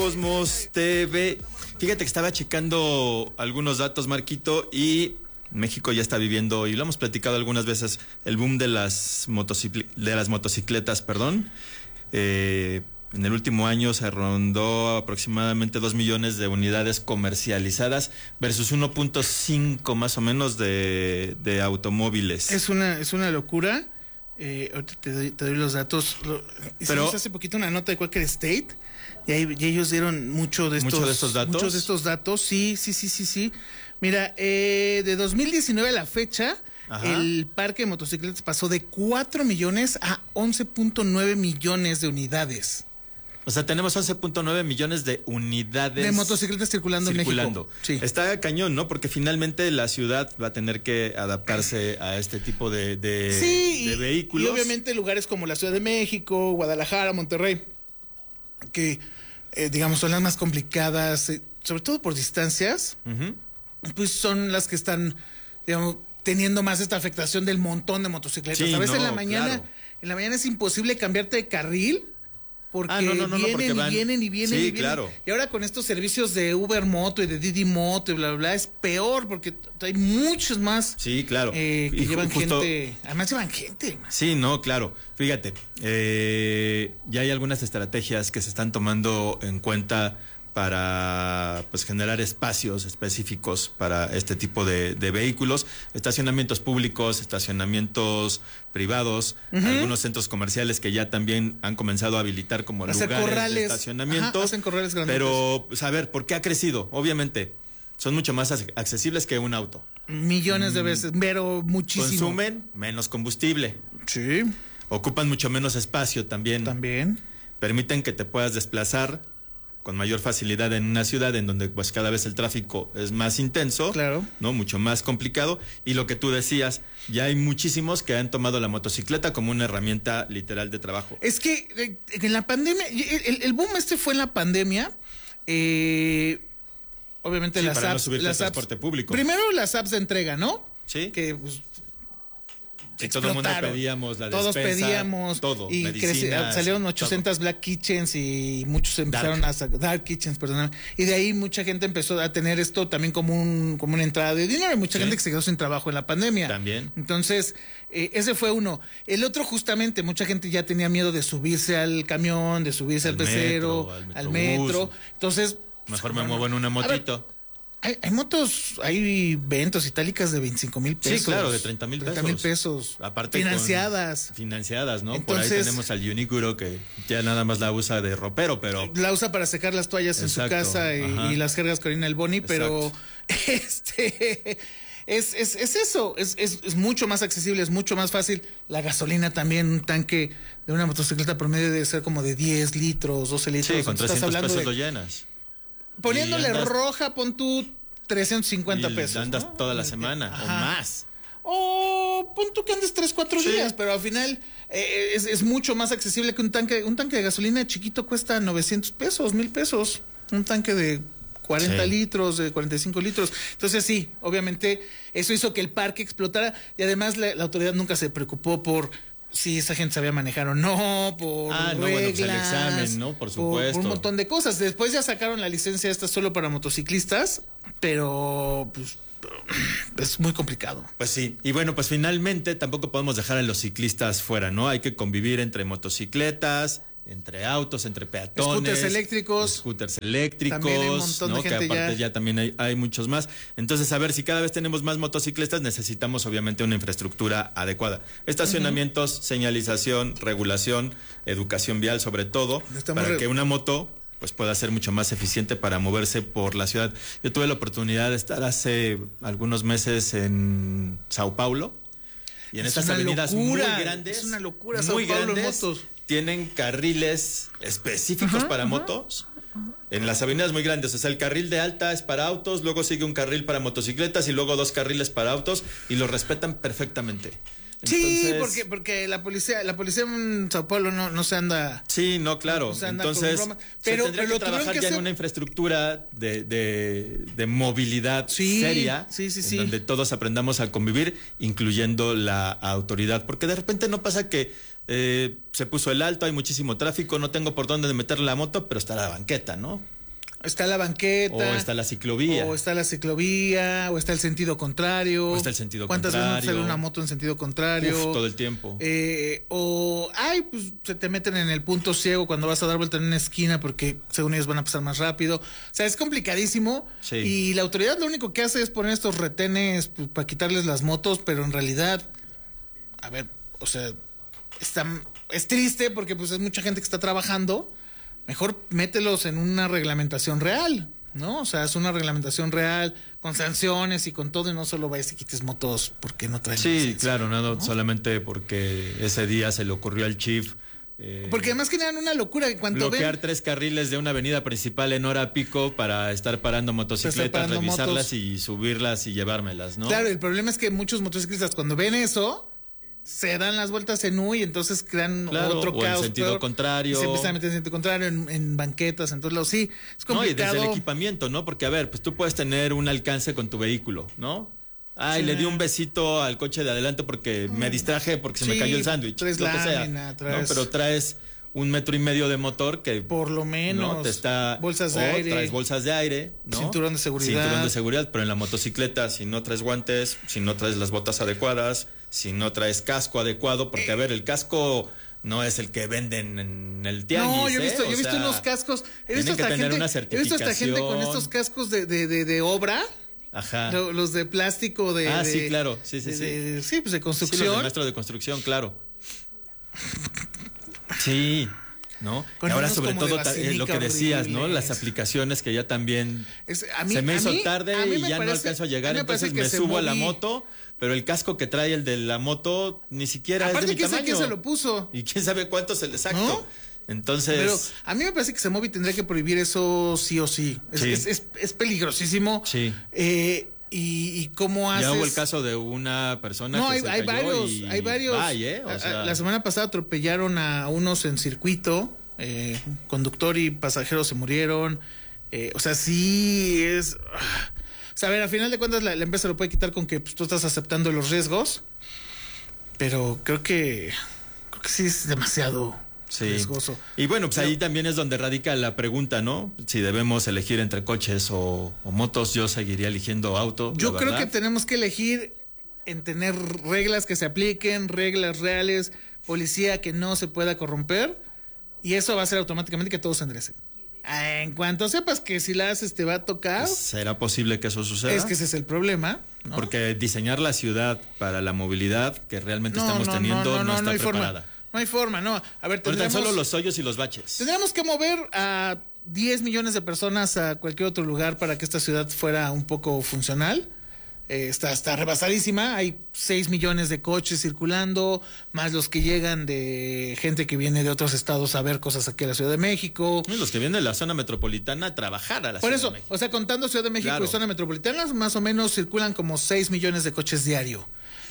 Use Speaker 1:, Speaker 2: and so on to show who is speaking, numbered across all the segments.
Speaker 1: Cosmos TV. Fíjate que estaba checando algunos datos, Marquito, y México ya está viviendo, y lo hemos platicado algunas veces, el boom de las motocicletas, perdón. En el último año se rondó aproximadamente 2 millones de unidades comercializadas versus 1.5 más o menos de automóviles.
Speaker 2: Es una locura. Ahorita te doy los datos. Hicimos hace poquito una nota de Quaker State y ellos dieron muchos de estos datos. Sí. Mira, de 2019 a la fecha, ajá, el parque de motocicletas pasó de 4 millones a 11.9 millones de unidades.
Speaker 1: O sea, tenemos 11.9 millones de unidades
Speaker 2: de motocicletas circulando en México.
Speaker 1: Sí. Está cañón, ¿no? Porque finalmente la ciudad va a tener que adaptarse a este tipo de vehículos.
Speaker 2: Y obviamente lugares como la Ciudad de México, Guadalajara, Monterrey, que digamos son las más complicadas, sobre todo por distancias, uh-huh, pues son las que están, digamos, teniendo más esta afectación del montón de motocicletas. Sí, a veces en la mañana es imposible cambiarte de carril. Porque vienen.
Speaker 1: Sí, claro.
Speaker 2: Y ahora con estos servicios de Uber Moto y de Didi Moto y bla, bla, bla, es peor porque hay muchos más.
Speaker 1: Sí, claro.
Speaker 2: Que llevan gente. Además llevan gente.
Speaker 1: Sí, no, claro. Fíjate, ya hay algunas estrategias que se están tomando en cuenta para pues generar espacios específicos para este tipo de vehículos, estacionamientos públicos, estacionamientos privados, uh-huh, algunos centros comerciales que ya también han comenzado a habilitar como lugares de estacionamiento.
Speaker 2: Ajá, hacen corrales grandes.
Speaker 1: Pero, pues, a ver, ¿por qué ha crecido? Obviamente, son mucho más accesibles que un auto.
Speaker 2: Millones de veces, pero muchísimo.
Speaker 1: Consumen menos combustible.
Speaker 2: Sí.
Speaker 1: Ocupan mucho menos espacio también. Permiten que te puedas desplazar con mayor facilidad en una ciudad en donde pues cada vez el tráfico es más intenso,
Speaker 2: claro,
Speaker 1: ¿no? Mucho más complicado. Y lo que tú decías, ya hay muchísimos que han tomado la motocicleta como una herramienta literal de trabajo.
Speaker 2: Es que en la pandemia, el boom fue en la pandemia. Obviamente
Speaker 1: sí,
Speaker 2: las
Speaker 1: para
Speaker 2: apps,
Speaker 1: no subirte al transporte público.
Speaker 2: Primero las apps de entrega, ¿no?
Speaker 1: Sí.
Speaker 2: Que pues,
Speaker 1: y todo el mundo pedíamos la despensa.
Speaker 2: Todos pedíamos.
Speaker 1: Todo,
Speaker 2: y salieron 800 todo. Black Kitchens y muchos empezaron Dark Kitchens, perdón. Y de ahí mucha gente empezó a tener esto también como una entrada de dinero. Hay mucha gente que se quedó sin trabajo en la pandemia.
Speaker 1: También.
Speaker 2: Entonces, ese fue uno. El otro, justamente, mucha gente ya tenía miedo de subirse al camión, de subirse al pecero, al metro. Entonces,
Speaker 1: mejor me muevo en una motito.
Speaker 2: Hay motos, hay ventas itálicas de 25,000 pesos.
Speaker 1: Sí, claro, de 30,000 pesos.
Speaker 2: 30,000 pesos.
Speaker 1: Aparte
Speaker 2: financiadas,
Speaker 1: ¿no?
Speaker 2: Entonces,
Speaker 1: por ahí tenemos al Unicuro que ya nada más la usa de ropero, pero
Speaker 2: la usa para secar las toallas, exacto, en su casa y las jergas que orina el Boni, pero es eso, es mucho más accesible, es mucho más fácil. La gasolina también, un tanque de una motocicleta promedio debe ser como de 10 litros, 12 litros.
Speaker 1: Sí, con 300 pesos lo llenas.
Speaker 2: Poniéndole roja, pon tú 350 pesos.
Speaker 1: Andas, ¿no? Toda la semana, ajá, o más.
Speaker 2: O pon tú que andes 3-4 días, pero al final es mucho más accesible que un tanque de gasolina chiquito cuesta 900 pesos, 1,000 pesos. Un tanque de 40 litros, de 45 litros. Entonces sí, obviamente eso hizo que el parque explotara y además la autoridad nunca se preocupó por si esa gente sabía manejar o no, por reglas,
Speaker 1: bueno, pues el examen, ¿no? Por supuesto.
Speaker 2: Por un montón de cosas. Después ya sacaron la licencia esta solo para motociclistas, pero pues es muy complicado.
Speaker 1: Pues sí, y bueno, pues finalmente tampoco podemos dejar a los ciclistas fuera, ¿no? Hay que convivir entre motocicletas, entre autos, entre peatones,
Speaker 2: scooters eléctricos,
Speaker 1: también hay un montón de gente, que aparte ya también hay muchos más. Entonces, a ver, si cada vez tenemos más motocicletas, necesitamos obviamente una infraestructura adecuada, estacionamientos, uh-huh, señalización, regulación, educación vial sobre todo, para que una moto pues pueda ser mucho más eficiente para moverse por la ciudad. Yo tuve la oportunidad de estar hace algunos meses en Sao Paulo y en estas avenidas muy grandes,
Speaker 2: es una locura,
Speaker 1: muy
Speaker 2: Sao Paulo
Speaker 1: grandes,
Speaker 2: motos.
Speaker 1: Tienen carriles específicos para motos. En las avenidas muy grandes, o sea, el carril de alta es para autos, luego sigue un carril para motocicletas y luego 2 carriles para autos y los respetan perfectamente.
Speaker 2: Entonces, sí, porque la policía en Sao Paulo no se anda.
Speaker 1: Sí, no, claro.
Speaker 2: No
Speaker 1: entonces,
Speaker 2: pero
Speaker 1: tendría que trabajar ya en una infraestructura de movilidad seria, en donde todos aprendamos a convivir, incluyendo la autoridad, porque de repente no pasa que se puso el alto, hay muchísimo tráfico, no tengo por dónde meter la moto, pero está la banqueta, ¿no?
Speaker 2: Está la banqueta.
Speaker 1: O está la ciclovía.
Speaker 2: O está el sentido contrario.
Speaker 1: ¿Cuántas
Speaker 2: veces sale una moto en sentido contrario?
Speaker 1: Todo el tiempo.
Speaker 2: Pues se te meten en el punto ciego cuando vas a dar vuelta en una esquina porque según ellos van a pasar más rápido. O sea, es complicadísimo.
Speaker 1: Sí.
Speaker 2: Y la autoridad lo único que hace es poner estos retenes pues, para quitarles las motos, pero en realidad, a ver, o sea, es triste porque pues es mucha gente que está trabajando. Mejor mételos en una reglamentación real, ¿no? O sea, es una reglamentación real con sanciones y con todo, y no solo vayas y quites motos porque no traen licencia.
Speaker 1: Sí, claro, ¿no? Solamente porque ese día se le ocurrió al chief.
Speaker 2: Porque además generan una locura que cuando
Speaker 1: bloquear 3 carriles de una avenida principal en hora pico para estar parando motocicletas, revisarlas y subirlas y llevármelas, ¿no?
Speaker 2: Claro, el problema es que muchos motociclistas cuando ven eso se dan las vueltas en U y entonces crean otro caos.
Speaker 1: En sentido contrario.
Speaker 2: Se empiezan a meter en sentido contrario, en banquetas, en todos lados. Sí, es complicado.
Speaker 1: No, y desde el equipamiento, ¿no? Porque, a ver, pues tú puedes tener un alcance con tu vehículo, ¿no? Ay, sí. Le di un besito al coche de adelante porque me distraje, porque se me cayó el sándwich.
Speaker 2: Traes
Speaker 1: lo que
Speaker 2: lámina,
Speaker 1: sea, ¿no? Pero traes 1,5 metros de motor que
Speaker 2: por lo menos,
Speaker 1: ¿no? Te está
Speaker 2: bolsas de aire,
Speaker 1: traes bolsas de aire, ¿no?
Speaker 2: cinturón de seguridad,
Speaker 1: pero en la motocicleta si no traes guantes, si no traes las botas adecuadas, si no traes casco adecuado, porque a ver, el casco no es el que venden en el tianguis.
Speaker 2: No, yo he visto unos cascos, he visto hasta gente con estos cascos de obra.
Speaker 1: Ajá.
Speaker 2: Los de plástico
Speaker 1: sí, claro, sí.
Speaker 2: Sí, pues de construcción.
Speaker 1: Sí, los de maestro de construcción, claro. Sí, ¿no? Y ahora sobre todo lo que decías, ¿no? Las aplicaciones que ya también se me hizo tarde y ya no alcanzo a llegar, entonces me subo a la moto, pero el casco que trae el de la moto ni siquiera es de mi tamaño.
Speaker 2: ¿Quién se lo puso?
Speaker 1: Y quién sabe cuánto es el exacto. ¿No? Entonces...
Speaker 2: Pero a mí me parece que Semovi tendría que prohibir eso sí o sí. Es peligrosísimo.
Speaker 1: Sí.
Speaker 2: ¿Y cómo haces?
Speaker 1: Ya hubo el caso de una persona que
Speaker 2: hay varios.
Speaker 1: O sea...
Speaker 2: La semana pasada atropellaron a unos en circuito, conductor y pasajero se murieron. O sea, sí es... O sea, a ver, al final de cuentas la empresa lo puede quitar con que pues, tú estás aceptando los riesgos, pero creo que sí es demasiado...
Speaker 1: Sí.
Speaker 2: riesgoso.
Speaker 1: Y bueno, pues ahí también es donde radica la pregunta, ¿no? Si debemos elegir entre coches o motos, yo seguiría eligiendo auto.
Speaker 2: Yo creo que tenemos que elegir en tener reglas que se apliquen, reglas reales, policía que no se pueda corromper, y eso va a hacer automáticamente que todo se enderece. En cuanto sepas que si la haces te va a tocar...
Speaker 1: ¿Será posible que eso suceda?
Speaker 2: Es que ese es el problema, ¿no?
Speaker 1: Porque diseñar la ciudad para la movilidad que realmente estamos teniendo no está preparada.
Speaker 2: No hay forma, no. A ver,
Speaker 1: tan solo los hoyos y los baches.
Speaker 2: Tendríamos que mover a 10 millones de personas a cualquier otro lugar para que esta ciudad fuera un poco funcional. Está rebasadísima. Hay 6 millones de coches circulando, más los que llegan de gente que viene de otros estados a ver cosas aquí a la Ciudad de México.
Speaker 1: Y los que vienen de la zona metropolitana a trabajar a la Ciudad de México. Por eso,
Speaker 2: o sea, contando Ciudad de México y zona metropolitana, más o menos circulan como 6 millones de coches diario.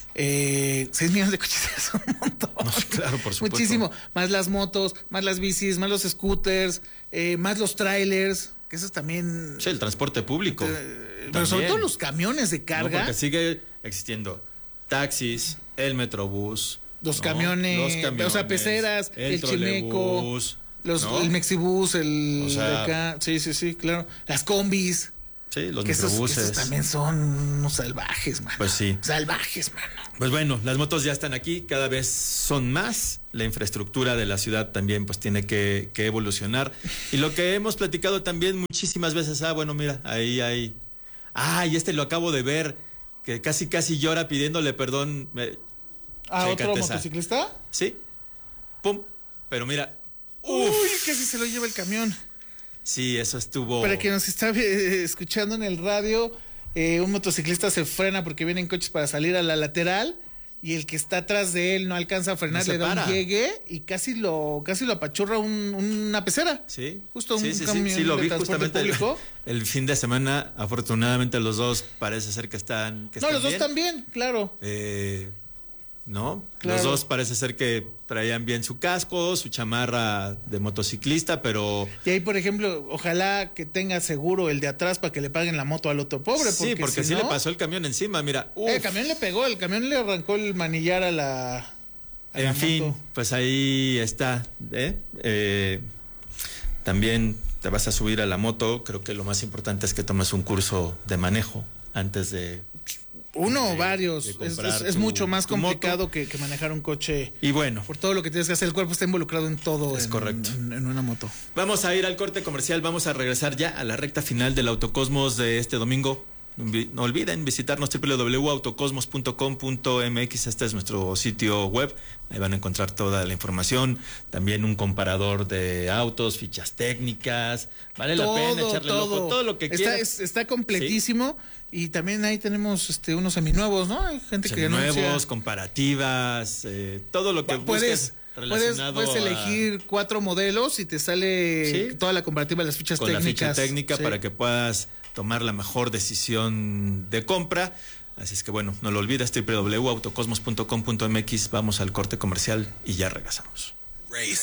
Speaker 2: 6 millones de coches es un montón.
Speaker 1: No, claro, por supuesto.
Speaker 2: Muchísimo. Más las motos, más las bicis, más los scooters, más los trailers, que eso es también...
Speaker 1: Sí, el transporte público.
Speaker 2: Pero sobre todo los camiones de carga.
Speaker 1: No, porque sigue existiendo taxis, el metrobús.
Speaker 2: Los camiones, o sea, peceras, el chimeco, el mexibús, el de acá. Sí, claro. Las combis.
Speaker 1: Sí, los microbuses.
Speaker 2: Esos también son unos salvajes, mano.
Speaker 1: Pues sí.
Speaker 2: Salvajes, mano.
Speaker 1: Pues bueno, las motos ya están aquí, cada vez son más. La infraestructura de la ciudad también pues tiene que evolucionar. Y lo que hemos platicado también muchísimas veces, bueno, mira, ahí hay... y lo acabo de ver, que casi llora pidiéndole perdón.
Speaker 2: ¿Otro motociclista?
Speaker 1: Sí. Pum. Pero mira.
Speaker 2: Uy, casi se lo lleva el camión.
Speaker 1: Sí, eso estuvo...
Speaker 2: Para quien nos está escuchando en el radio, un motociclista se frena porque vienen coches para salir a la lateral y el que está atrás de él no alcanza a frenar, le da un llegue y casi lo apachurra una pecera.
Speaker 1: Sí.
Speaker 2: Justo un camión
Speaker 1: sí, lo vi
Speaker 2: de transporte público.
Speaker 1: El fin de semana, afortunadamente los dos parece ser que están
Speaker 2: los dos
Speaker 1: bien.
Speaker 2: También, claro.
Speaker 1: ¿No?
Speaker 2: Claro.
Speaker 1: Los dos parece ser que traían bien su casco, su chamarra de motociclista, pero...
Speaker 2: Y ahí, por ejemplo, ojalá que tenga seguro el de atrás para que le paguen la moto al otro pobre.
Speaker 1: Sí, porque si le pasó el camión encima, mira.
Speaker 2: El camión le pegó, el camión le arrancó el manillar a
Speaker 1: En fin, pues ahí está. También te vas a subir a la moto. Creo que lo más importante es que tomes un curso de manejo antes de...
Speaker 2: Uno o varios. Es mucho más complicado que manejar un coche.
Speaker 1: Y bueno,
Speaker 2: por todo lo que tienes que hacer, el cuerpo está involucrado en todo.
Speaker 1: Es correcto.
Speaker 2: En una moto.
Speaker 1: Vamos a ir al corte comercial. Vamos a regresar ya a la recta final del Autocosmos de este domingo. No olviden visitarnos www.autocosmos.com.mx. Este es nuestro sitio web. Ahí van a encontrar toda la información. También un comparador de autos, fichas técnicas. Vale la pena echarle ojo. Todo lo que quieras.
Speaker 2: Está completísimo. Sí. Y también ahí tenemos unos seminuevos, ¿no? Hay gente que
Speaker 1: nuevos, comparativas, todo lo que busques relacionado.
Speaker 2: Puedes elegir 4 modelos y te sale toda la comparativa de las fichas técnicas.
Speaker 1: Con la ficha técnica para que puedas tomar la mejor decisión de compra. Así es que bueno, no lo olvides, www.autocosmos.com.mx. Vamos al corte comercial y ya regresamos.